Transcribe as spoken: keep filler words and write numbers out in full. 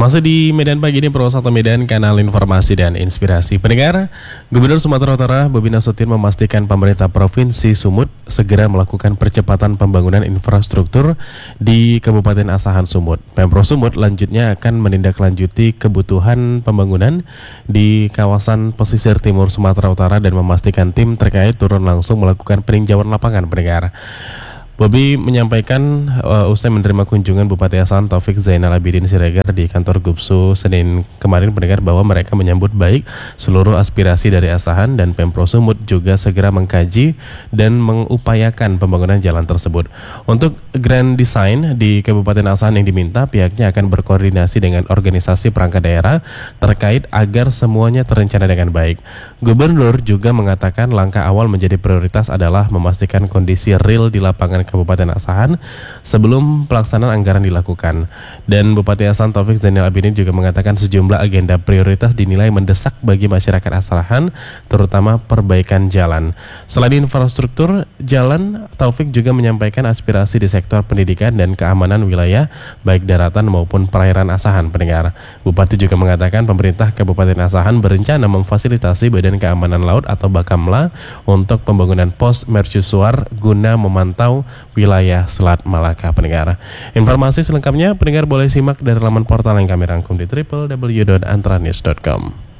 Masih di Medan pagi ini, Pro satu Medan, kanal informasi dan inspirasi. Pendengar, Gubernur Sumatera Utara Bobi Nasution memastikan pemerintah Provinsi Sumut segera melakukan percepatan pembangunan infrastruktur di Kabupaten Asahan Sumut. Pemprov Sumut lanjutnya akan menindaklanjuti kebutuhan pembangunan di kawasan pesisir timur Sumatera Utara dan memastikan tim terkait turun langsung melakukan peninjauan lapangan. Pendengar, Bobi menyampaikan uh, usai menerima kunjungan Bupati Asahan Taufik Zainal Abidin Siregar di kantor Gubsu Senin kemarin, pendengar, bahwa mereka menyambut baik seluruh aspirasi dari Asahan dan Pemprov Sumut juga segera mengkaji dan mengupayakan pembangunan jalan tersebut. Untuk grand design di Kabupaten Asahan yang diminta, pihaknya akan berkoordinasi dengan organisasi perangkat daerah terkait agar semuanya terencana dengan baik. Gubernur juga mengatakan langkah awal menjadi prioritas adalah memastikan kondisi real di lapangan Kabupaten Asahan sebelum pelaksanaan anggaran dilakukan. Dan Bupati Asahan Taufik Zainal Abidin juga mengatakan sejumlah agenda prioritas dinilai mendesak bagi masyarakat Asahan, terutama perbaikan jalan. Selain infrastruktur jalan, Taufik juga menyampaikan aspirasi di sektor pendidikan dan keamanan wilayah baik daratan maupun perairan Asahan. Pendengar, Bupati juga mengatakan pemerintah Kabupaten Asahan berencana memfasilitasi Badan Keamanan Laut atau Bakamla untuk pembangunan pos mercusuar guna memantau wilayah Selat Malaka. Pendengar, informasi selengkapnya pendengar boleh simak dari laman portal yang kami rangkum di w w w titik antranews titik com.